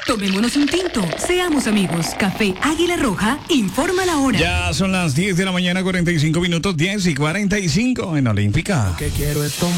Tomémonos un tinto. Seamos amigos. Café Águila Roja informa la hora. Ya son las 10 de la mañana, 45 minutos, 10:45 en Olímpica. Que quiero es tomar